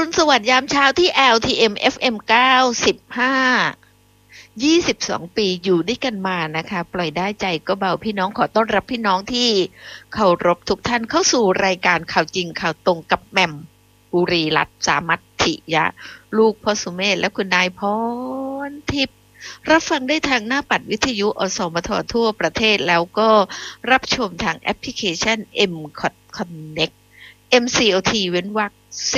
รุณสวัสดิ์ยามเช้าที่ LTM FM 95 22 ปีอยู่ด้วยกันมานะคะปล่อยได้ใจก็เบาพี่น้องขอต้อนรับพี่น้องที่เคารพทุกท่านเข้าสู่รายการข่าวจริงข่าวตรงกับแหม่มบุรีรัตน์สามัตถิยะลูกพ่อสุเมธและคุณนายพรทิพย์รับฟังได้ทางหน้าปัดวิทยุอสมททั่วประเทศแล้วก็รับชมทางแอปพลิเคชัน MCOT Connect MCOT เว้นวรรค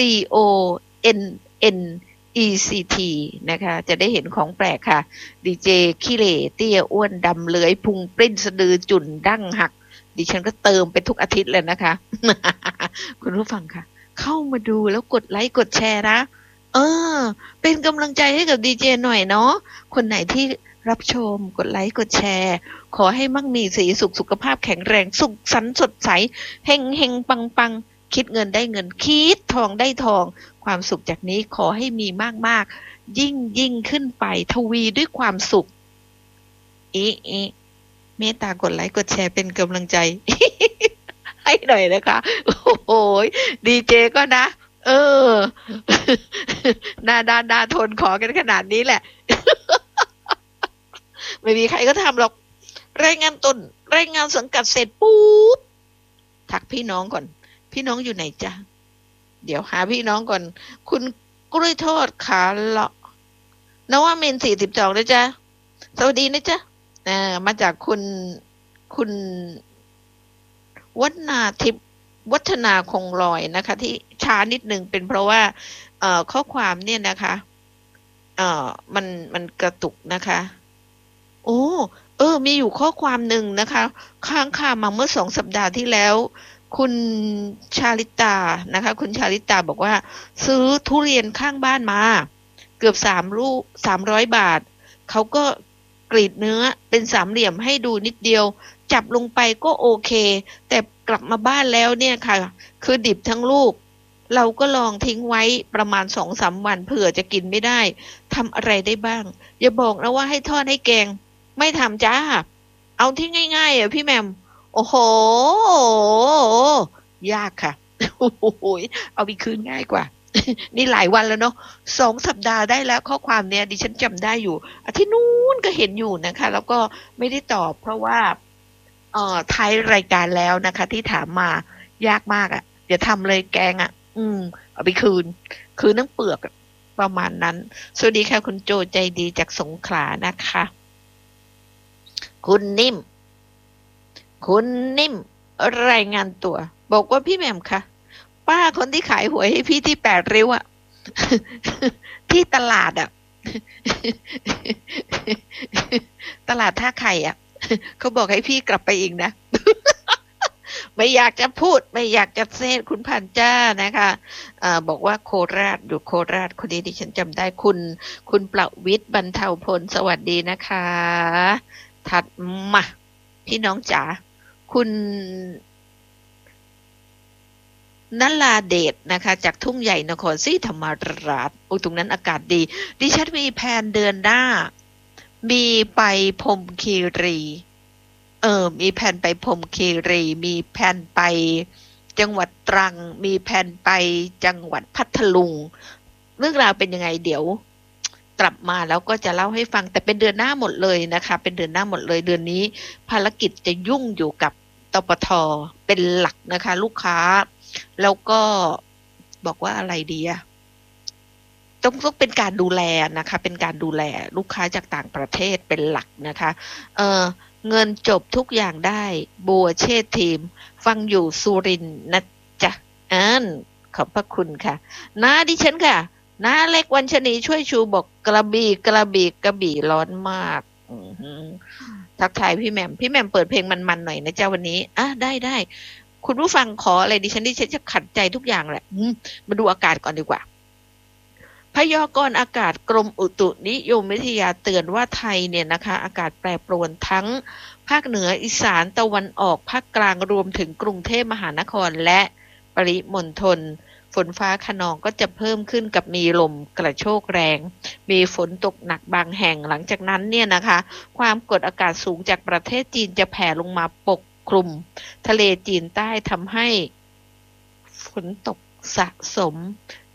CONNECT นะคะจะได้เห็นของแปลกค่ะดีเจขี้เหร่เตี้ยอ้วนดำเลื้อยพุงปริ้นสะดือจุ่นดั้งหักดิฉันก็เติมไปทุกอาทิตย์เลยนะคะ คุณผู้ฟังค่ะเข้ามาดูแล้วกดไลค์กดแชร์นะเป็นกำลังใจให้กับดีเจหน่อยเนาะคนไหนที่รับชมกดไลค์กดแชร์ขอให้มั่งมีสีสุขสุขภาพแข็งแรงสุขสันต์สดใสเฮงเฮงปังปังคิดเงินได้เงินคิดทองได้ทองความสุขจากนี้ขอให้มีมากๆยิ่งขึ้นไปทวีด้วยความสุขเมตตากดไลค์กดแชร์เป็นกำลังใจ ให้หน่อยนะคะโอ้โหดีเจก็นะนาทนขอกันขนาดนี้แหละ ไม่มีใครก็ทำหรอกรายงานตนรายงานสังกัดเสร็จปุ๊บทักพี่น้องก่อนพี่น้องอยู่ไหนจ๊ะเดี๋ยวหาพี่น้องก่อนคุณกล้วยทอดขาเลาะนวมินทร์42นะจ๊ะสวัสดีนะจ๊ะมาจากคุณวัฒนาทิพย์วัฒนาคงลอยนะคะที่ช้านิดนึงเป็นเพราะว่าข้อความเนี่ยนะคะมันกระตุกนะคะโอ้มีอยู่ข้อความหนึ่งนะคะค้างคามาเมื่อ2 สัปดาห์ที่แล้วคุณชาลิตานะคะคุณชาลิตาบอกว่าซื้อทุเรียนข้างบ้านมาเกือบ3 ลูก300 บาทเขาก็กรีดเนื้อเป็นสามเหลี่ยมให้ดูนิดเดียวจับลงไปก็โอเคแต่กลับมาบ้านแล้วเนี่ยค่ะคือดิบทั้งลูกเราก็ลองทิ้งไว้ประมาณ 2-3 วันเผื่อจะกินไม่ได้ทำอะไรได้บ้างอย่าบอกนะว่าให้ทอดให้แกงไม่ทำจ้าเอาที่ง่ายๆพี่แมมโอ้โหยากค่ะโอ้โหเอาไปคืนง่ายกว่า นี่หลายวันแล้วเนาะ2 สัปดาห์ได้แล้วข้อความเนี้ยดิฉันจำได้อยู่อาทิตย์นู้นก็เห็นอยู่นะคะแล้วก็ไม่ได้ตอบเพราะว่าท้ายรายการแล้วนะคะที่ถามมายากมากอ่ะเดี๋ยวทำเลยแกงอ่ะเอาไปคืนน้ำเปลือกประมาณนั้นสวัสดีค่ะคุณโจใจดีจากสงขลานะคะคุณนิ่มรายงานตัวบอกว่าพี่แหม่มค่ะป้าคนที่ขายหวยให้พี่ที่8 ริ้วอ่ะ ที่ตลาดอ่ะ ตลาดท่าไข่อ่ะ เขาบอกให้พี่กลับไปอีกนะ ไม่อยากจะพูดไม่อยากจะเซตคุณพันจ้านะคะบอกว่าโคราชอยู่โคราชคนนี้ดิฉันจำได้คุณประวิตรบรรเทาพลสวัสดีนะคะถัดมาพี่น้องจ๋าคุณนราเดชนะคะจากทุ่งใหญ่นครศรีธรรมราชตรงนั้นอากาศดีดิฉันมีแผนเดือนหน้ามีไปพรหมคีรีมีแผนไปพรหมคีรีมีแผนไปจังหวัดตรังมีแผนไปจังหวัดพัทลุงเรื่องราวเป็นยังไงเดี๋ยวกลับมาแล้วก็จะเล่าให้ฟังแต่เป็นเดือนหน้าหมดเลยนะคะเป็นเดือนหน้าหมดเลยเดือนนี้ภารกิจจะยุ่งอยู่กับตปท.เป็นหลักนะคะลูกค้าแล้วก็บอกว่าอะไรดีอะต้องเป็นการดูแลนะคะเป็นการดูแลลูกค้าจากต่างประเทศเป็นหลักนะคะเงินจบทุกอย่างได้บัวเชษทีมฟังอยู่สุรินทร์นะจ๊ะขอบพระคุณค่ะน้าดิฉันค่ะน้าเล็กวันชนีช่วยชูบอกกระบี่ร้อนมากทักทายพี่แหม่มเปิดเพลงมันๆหน่อยนะจ๊ะวันนี้ได้คุณผู้ฟังขออะไรดิฉันจะขัดใจทุกอย่างแหละมาดูอากาศก่อนดีกว่าพยากรณ์อากาศกรมอุตุนิยมวิทยาเตือนว่าไทยเนี่ยนะคะอากาศแปรปรวนทั้งภาคเหนืออีสานตะวันออกภาคกลางรวมถึงกรุงเทพมหานครและปริมณฑลฝนฟ้าคะนองก็จะเพิ่มขึ้นกับมีลมกระโชกแรงมีฝนตกหนักบางแห่งหลังจากนั้นเนี่ยนะคะความกดอากาศสูงจากประเทศจีนจะแผ่ลงมาปกคลุมทะเลจีนใต้ทำให้ฝนตกสะสม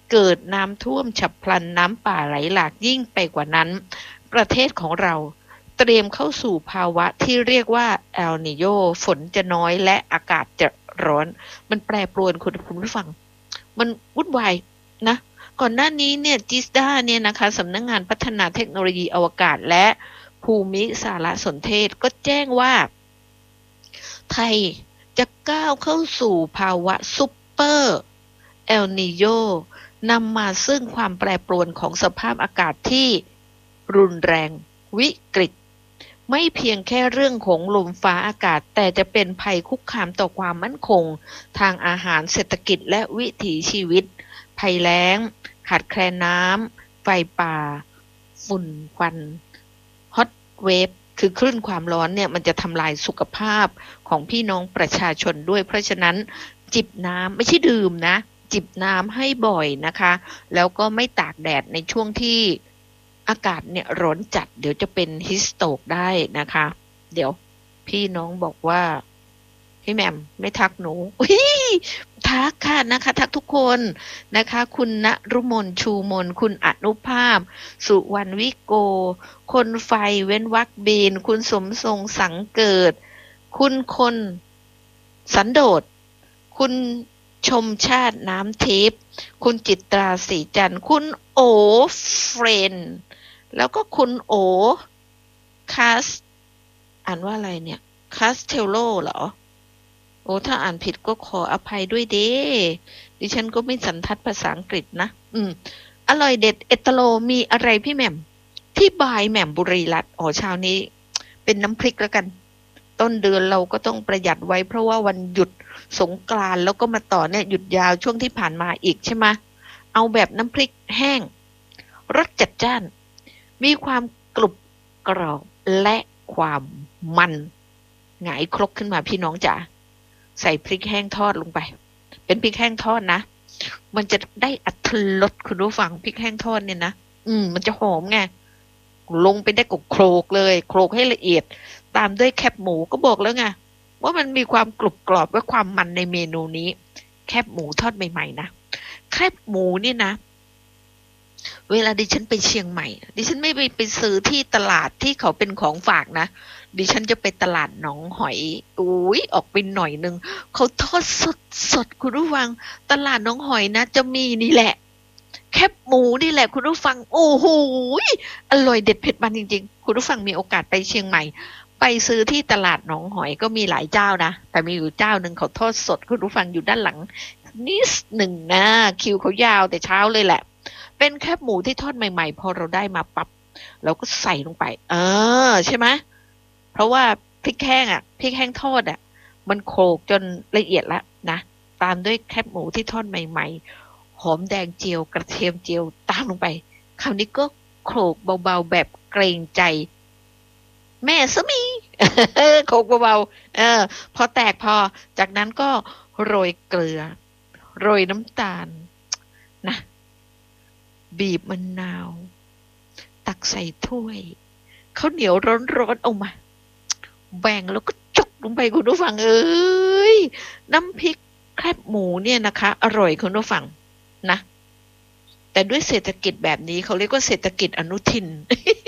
เกิดน้ำท่วมฉับพลันน้ำป่าไหลหลากยิ่งไปกว่านั้นประเทศของเราเตรียมเข้าสู่ภาวะที่เรียกว่าเอลนีโญฝนจะน้อยและอากาศจะร้อนมันแปรปรวนคุณผู้ฟังมันวุ่นวายนะก่อนหน้านี้เนี่ยจิสดาเนี่ยนะคะสำนักงานพัฒนาเทคโนโลยีอวกาศและภูมิสารสนเทศก็แจ้งว่าไทยจะก้าวเข้าสู่ภาวะซุปเปอร์เอลนีโญนำมาซึ่งความแปรปรวนของสภาพอากาศที่รุนแรงวิกฤตไม่เพียงแค่เรื่องของลมฟ้าอากาศแต่จะเป็นภัยคุกคามต่อความมั่นคงทางอาหารเศรษฐกิจและวิถีชีวิตภัยแล้งขาดแคลนน้ำไฟป่าฝุ่นควันฮอตเวฟคือคลื่นความร้อนเนี่ยมันจะทำลายสุขภาพของพี่น้องประชาชนด้วยเพราะฉะนั้นจิบน้ำไม่ใช่ดื่มนะจิบน้ำให้บ่อยนะคะแล้วก็ไม่ตากแดดในช่วงที่อากาศเนี่ยร้อนจัดเดี๋ยวจะเป็นฮิสโตรกได้นะคะเดี๋ยวพี่น้องบอกว่าพี่แหม่มไม่ทักหนูทักค่ะนะคะทักทุกคนนะคะคุณณรุมนชูมนคุณอนุภาพสุวรรณวิโกคนไฟเว้นวรรคเบนคุณสมทรงสังเกิดคุณคนสันโดษคุณชมชาติน้ำทิพย์คุณจิตราศรีจันทร์คุณโอเฟรนแล้วก็คุณโอคาสอ่านว่าอะไรเนี่ยคาสเทลโลเหรอโอ้ถ้าอ่านผิดก็ขออภัยด้วยเด้ดิฉันก็ไม่สันทัดภาษาอังกฤษนะอร่อยเด็ดเอตโลมีอะไรพี่แหม่มที่บายแหม่มบุรีรัตน์เช้านี้เป็นน้ำพริกแล้วกันต้นเดือนเราก็ต้องประหยัดไว้เพราะว่าวันหยุดสงกรานต์แล้วก็มาต่อเนี่ยหยุดยาวช่วงที่ผ่านมาอีกใช่ไหมเอาแบบน้ำพริกแห้งรสจัดจ้านมีความกรุบกรอบและความมันหงายครกขึ้นมาพี่น้องจ๋าใส่พริกแห้งทอดลงไปเป็นพริกแห้งทอดนะมันจะได้อรรถรสคุณผู้ฟังพริกแห้งทอดเนี่ยนะมันจะหอมไงลงไปได้กับโคลกเลยโคลกให้ละเอียดตามด้วยแคบหมูก็บอกแล้วไงว่ามันมีความกรุบกรอบและความมันในเมนูนี้แคบหมูทอดใหม่ๆนะแคบหมูนี่นะเวลาดิฉันไปเชียงใหม่ดิฉันไม่ไปซื้อที่ตลาดที่เขาเป็นของฝากนะดิฉันจะไปตลาดหนองหอยออกไปหน่อยนึงเขาทอดสดคุณผู้ฟังตลาดหนองหอยนะจะมีนี่แหละแคบหมูนี่แหละคุณผู้ฟังโอ้โหอร่อยเด็ดเผ็ดมันจริงๆคุณผู้ฟังมีโอกาสไปเชียงใหม่ไปซื้อที่ตลาดหนองหอยก็มีหลายเจ้านะแต่มีอยู่เจ้านึงเขาทอดสดคุณผู้ฟังอยู่ด้านหลังนิดหนึ่งนะคิวเขายาวแต่เช้าเลยแหละเป็นแคบหมูที่ทอดใหม่ๆพอเราได้มาปั๊บเราก็ใส่ลงไปใช่ไหมเพราะว่าพริกแห้งพริกแห้งทอดมันโขลกจนละเอียดแล้วนะตามด้วยแคบหมูที่ทอดใหม่ๆหอมแดงเจียวกระเทียมเจียวตามลงไปคราวนี้ก็โขลกเบาๆแบบเกรงใจแม่สมีโขลกเบาๆพอแตกพอจากนั้นก็โรยเกลือโรยน้ำตาลนะบีบมะนาวตักใส่ถ้วยข้าวเหนียวร้อนๆออกมาแบ่งแล้วก็จกลงไปคุณผู้ฟังเอ้ยน้ำพริกแคบหมูเนี่ยนะคะอร่อยคุณผู้ฟังนะแต่ด้วยเศรษฐกิจแบบนี้เขาเรียกว่าเศรษฐกิจอนุทิน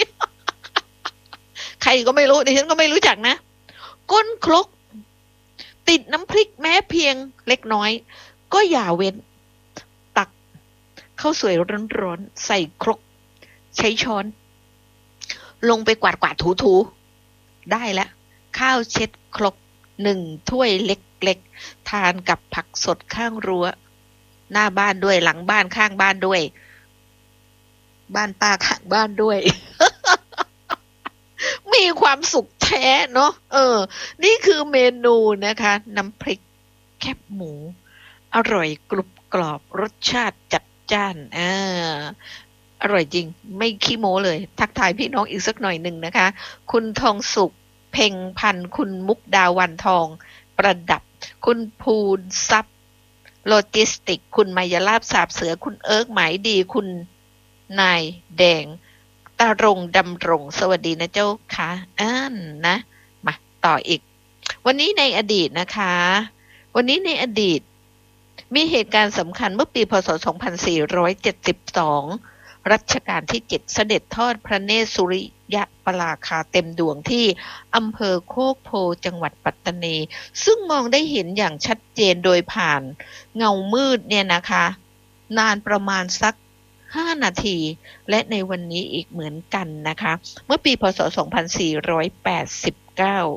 ใครก็ไม่รู้ดิฉันก็ไม่รู้จักนะก้นครกติดน้ำพริกแม้เพียงเล็กน้อยก็อย่าเว้นตักข้าวสวยร้อนๆใส่ครกใช้ช้อนลงไปกวาดถูได้แล้วข้าวเช็ดครก1 ถ้วยเล็กๆทานกับผักสดข้างรั้วหน้าบ้านด้วยหลังบ้านข้างบ้านด้วยบ้านป้าข้างบ้านด้วย มีความสุขแท้เนาะนี่คือเมนูนะคะน้ำพริกแคบหมูอร่อยกรุบกรอบรสชาติจัดจ้านอร่อยจริงไม่ขี้โม้เลยทักทายพี่น้องอีกสักหน่อยหนึ่งนะคะคุณทองสุขเพ่งพันธ์คุณมุกดาวันทองประดับคุณภูนทรัพย์โลจิสติกคุณมายาลาบสาบเสือคุณเอิร์กหมายดีคุณนายแดงตารงดำรงสวัสดีนะเจ้าค่ะนะมาต่ออีกวันนี้ในอดีตนะคะวันนี้ในอดีตมีเหตุการณ์สำคัญเมื่อปีพศ 2472 รัชกาลที่ 7 เสด็จทอดพระเนตรสุริยปราคาเต็มดวงที่อำเภอโคกโพจังหวัดปัตตานีซึ่งมองได้เห็นอย่างชัดเจนโดยผ่านเงามืดเนี่ยนะคะนานประมาณสัก5 นาทีและในวันนี้อีกเหมือนกันนะคะเมื่อปีพศ 2489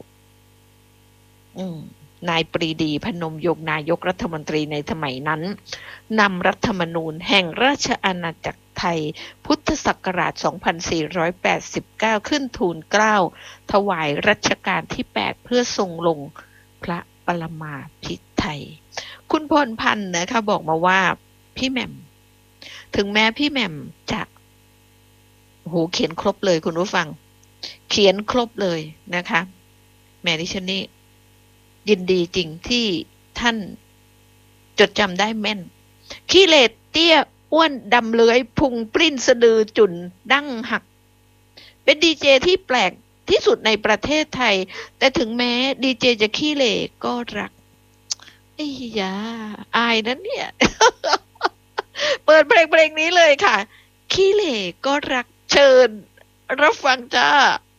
นายปรีดีพนมยงค์นายกรัฐมนตรีในสมัยนั้นนำรัฐธรรมนูญแห่งราชอาณาจักรไทยพุทธศักราช 2489 ขึ้นทูลเกล้าถวายรัชกาลที่ 8 เพื่อทรงลงพระปรมาภิไธยคุณพรพันธ์นะคะบอกมาว่าพี่แหม่มถึงแม้พี่แหม่มจะเขียนครบเลยคุณผู้ฟังเขียนครบเลยนะคะแม่ดิฉันนี่ยินดีจริงที่ท่านจดจำได้แม่นขี้เหร่เตี้ยอ้วนดำเลื้อยพุงปลิ้นสะดือจุ่นดั้งหักเป็นดีเจที่แปลกที่สุดในประเทศไทยแต่ถึงแม้ดีเจจะขี้เหร่ก็รักไอ้ยาอายนั้นเนี่ย เปิดเพลงนี้เลยค่ะขี้เหร่ก็รักเชิญรับฟังจ้า